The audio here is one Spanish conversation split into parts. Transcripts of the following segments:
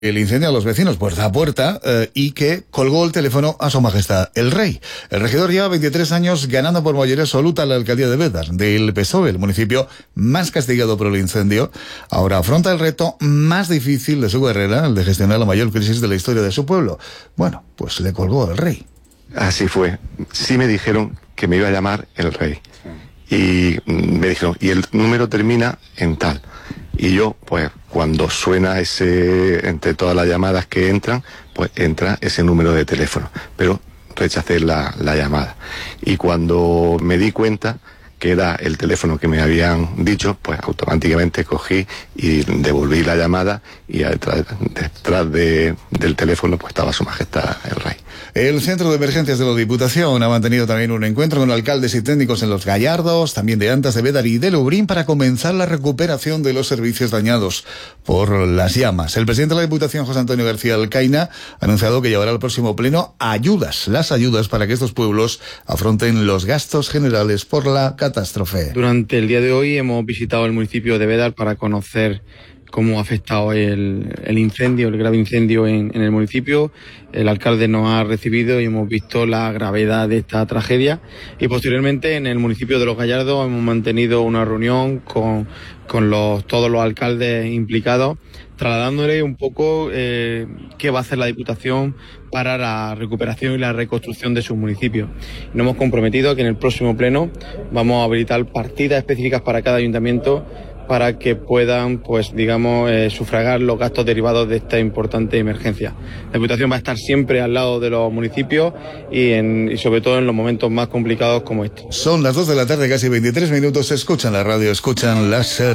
el incendio a los vecinos puerta a puerta y que colgó el teléfono a Su Majestad el Rey. El regidor lleva 23 años ganando por mayoría absoluta la alcaldía de Bédar, del PSOE, el municipio más castigado por el incendio. Ahora afronta el reto más difícil de su carrera, el de gestionar la mayor crisis de la historia de su pueblo. Bueno, pues le colgó al Rey. Así fue. Sí me dijeron que me iba a llamar el Rey. Y me dijeron, y el número termina en tal. Y yo, pues, cuando suena ese, entre todas las llamadas que entran, pues entra ese número de teléfono. Pero rechacé la llamada. Y cuando me di cuenta que era el teléfono que me habían dicho, pues automáticamente cogí y devolví la llamada y detrás del teléfono pues estaba Su Majestad el Rey. El Centro de Emergencias de la Diputación ha mantenido también un encuentro con alcaldes y técnicos en Los Gallardos, también de Antas de Bédar y de Lubrín, para comenzar la recuperación de los servicios dañados por las llamas. El presidente de la Diputación, José Antonio García Alcaina, ha anunciado que llevará al próximo pleno las ayudas para que estos pueblos afronten los gastos generales por la catástrofe. Durante el día de hoy hemos visitado el municipio de Bédar para conocer cómo ha afectado el grave incendio en el municipio. El alcalde nos ha recibido y hemos visto la gravedad de esta tragedia. Y posteriormente en el municipio de Los Gallardos hemos mantenido una reunión con todos los alcaldes implicados, trasladándole un poco qué va a hacer la Diputación para la recuperación y la reconstrucción de sus municipios. Nos hemos comprometido a que en el próximo pleno vamos a habilitar partidas específicas para cada ayuntamiento para que puedan, sufragar los gastos derivados de esta importante emergencia. La Diputación va a estar siempre al lado de los municipios y sobre todo en los momentos más complicados como este. Son las 2 de la tarde, casi 23 minutos. Escuchan la radio, escuchan la SER.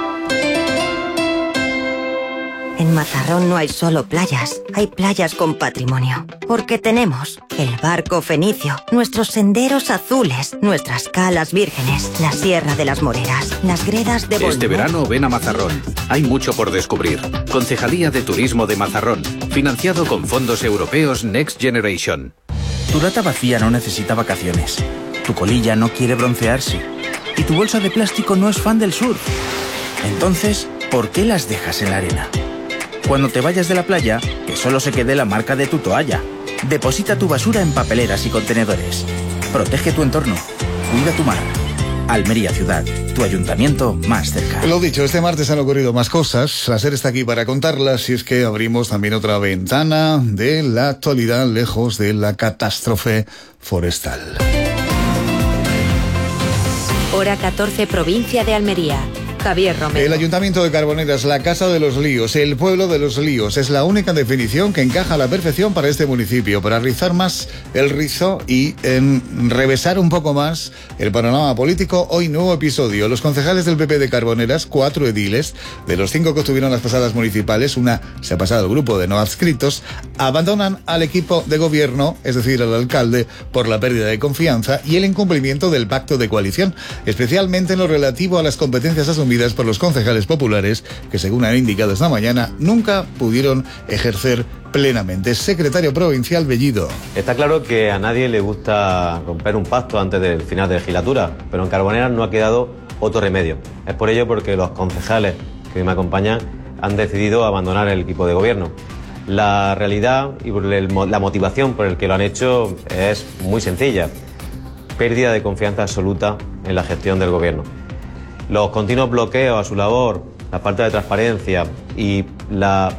En Mazarrón no hay solo playas, hay playas con patrimonio. Porque tenemos el barco fenicio, nuestros senderos azules, nuestras calas vírgenes, la Sierra de las Moreras, las gredas de Bolmón. Este verano ven a Mazarrón. Hay mucho por descubrir. Concejalía de Turismo de Mazarrón, financiado con fondos europeos Next Generation. Tu lata vacía no necesita vacaciones. Tu colilla no quiere broncearse. Y tu bolsa de plástico no es fan del surf. Entonces, ¿por qué las dejas en la arena? Cuando te vayas de la playa, que solo se quede la marca de tu toalla. Deposita tu basura en papeleras y contenedores. Protege tu entorno. Cuida tu mar. Almería Ciudad, tu ayuntamiento más cerca. Lo dicho, este martes han ocurrido más cosas. La SER está aquí para contarlas y es que abrimos también otra ventana de la actualidad lejos de la catástrofe forestal. Hora 14, provincia de Almería. Javier Romero. El Ayuntamiento de Carboneras, la Casa de los Líos, el pueblo de los líos, es la única definición que encaja a la perfección para este municipio, para rizar más el rizo y enrevesar un poco más el panorama político. Hoy nuevo episodio. Los concejales del PP de Carboneras, 4 ediles, de los 5 que estuvieron las pasadas municipales, una se ha pasado al grupo de no adscritos, abandonan al equipo de gobierno, es decir, al alcalde, por la pérdida de confianza y el incumplimiento del pacto de coalición, especialmente en lo relativo a las competencias asumidas por los concejales populares que, según han indicado esta mañana, nunca pudieron ejercer plenamente. Secretario provincial Bellido. Está claro que a nadie le gusta romper un pacto antes del final de legislatura, pero en Carboneras no ha quedado otro remedio. Es por ello porque los concejales que me acompañan han decidido abandonar el equipo de gobierno. La realidad y la motivación por el que lo han hecho es muy sencilla: pérdida de confianza absoluta en la gestión del gobierno. Los continuos bloqueos a su labor, la falta de transparencia y la,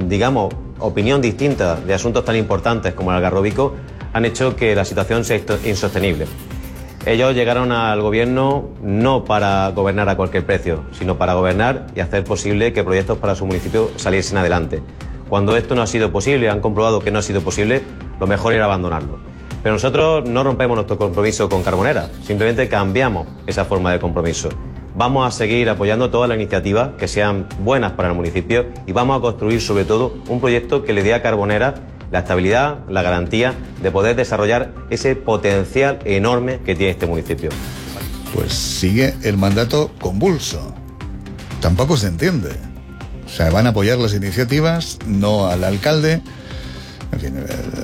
opinión distinta de asuntos tan importantes como el Algarrobico han hecho que la situación sea insostenible. Ellos llegaron al gobierno no para gobernar a cualquier precio, sino para gobernar y hacer posible que proyectos para su municipio saliesen adelante. Cuando esto no ha sido posible, han comprobado que no ha sido posible, lo mejor era abandonarlo. Pero nosotros no rompemos nuestro compromiso con Carboneras, simplemente cambiamos esa forma de compromiso. Vamos a seguir apoyando todas las iniciativas que sean buenas para el municipio y vamos a construir sobre todo un proyecto que le dé a Carboneras la estabilidad, la garantía de poder desarrollar ese potencial enorme que tiene este municipio. Pues sigue el mandato convulso. Tampoco se entiende. O sea, van a apoyar las iniciativas, no al alcalde. En fin,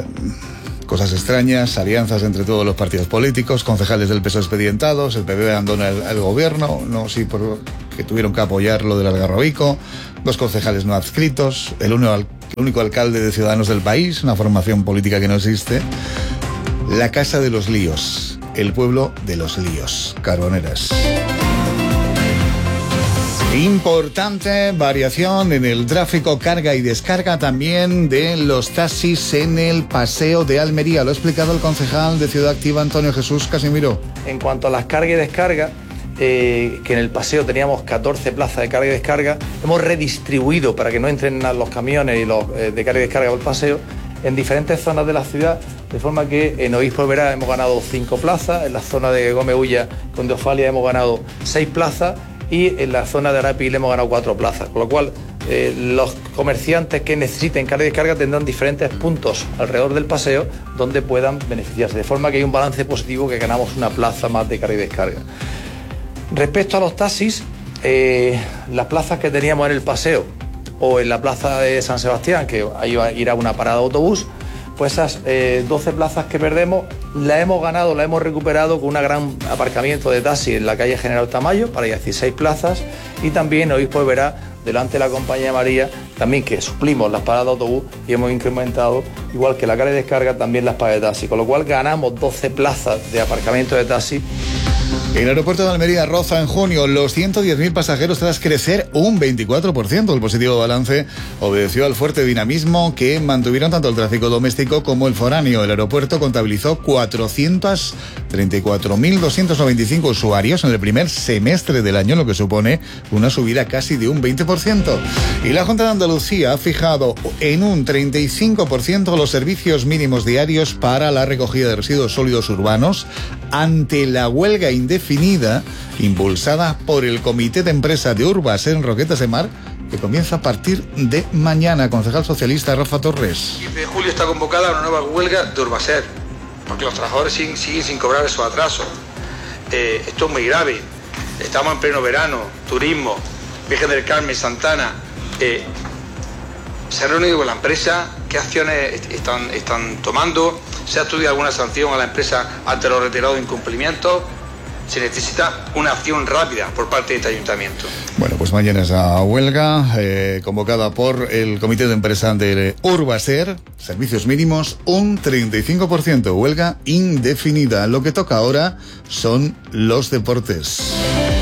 cosas extrañas, alianzas entre todos los partidos políticos, concejales del PSOE expedientados, el PP abandona el gobierno, no porque tuvieron que apoyar lo del Algarrobico, 2 concejales no adscritos, el único el único alcalde de Ciudadanos del país, una formación política que no existe. La Casa de los Líos, el pueblo de los líos, Carboneras. Importante variación en el tráfico, carga y descarga también de los taxis en el Paseo de Almería. Lo ha explicado el concejal de Ciudad Activa, Antonio Jesús Casimiro. En cuanto a las cargas y descargas, que en el paseo teníamos 14 plazas de carga y descarga, hemos redistribuido para que no entren los camiones y los de carga y descarga por el paseo en diferentes zonas de la ciudad, de forma que en Obispo Verá hemos ganado 5 plazas, en la zona de Gómez Ulla con Deofalia hemos ganado 6 plazas y en la zona de Arapil hemos ganado 4 plazas, con lo cual los comerciantes que necesiten carga y descarga tendrán diferentes puntos alrededor del paseo donde puedan beneficiarse, de forma que hay un balance positivo, que ganamos una plaza más de carga y descarga. Respecto a los taxis, las plazas que teníamos en el paseo o en la plaza de San Sebastián, que ahí irá una parada de autobús, pues esas 12 plazas que perdemos las hemos ganado, las hemos recuperado con un gran aparcamiento de taxis en la calle General Tamayo para 16 plazas, y también Obispo de Verá, delante de la Compañía María, también que suplimos las paradas de autobús y hemos incrementado, igual que la carga de descarga, también las paradas de taxi, con lo cual ganamos 12 plazas de aparcamiento de taxi. El aeropuerto de Almería roza en junio los 110.000 pasajeros tras crecer un 24%. El positivo balance obedeció al fuerte dinamismo que mantuvieron tanto el tráfico doméstico como el foráneo. El aeropuerto contabilizó 434.295 usuarios en el primer semestre del año, lo que supone una subida casi de un 20%. Y la Junta de Andalucía ha fijado en un 35% los servicios mínimos diarios para la recogida de residuos sólidos urbanos ante la huelga indefinida impulsada por el Comité de Empresa de Urbaser en Roquetas de Mar, que comienza a partir de mañana. Concejal socialista Rafa Torres. El 15 de julio está convocada una nueva huelga de Urbaser, porque los trabajadores siguen sin cobrar esos atrasos. Esto es muy grave. Estamos en pleno verano, turismo, Virgen del Carmen, Santana. Se ha reunido con la empresa, qué acciones están tomando, se ha estudiado alguna sanción a la empresa ante los reiterados incumplimientos. Se necesita una acción rápida por parte de este ayuntamiento. Bueno, pues mañana esa huelga convocada por el Comité de Empresa de Urbaser, servicios mínimos un 35%, huelga indefinida. Lo que toca ahora son los deportes.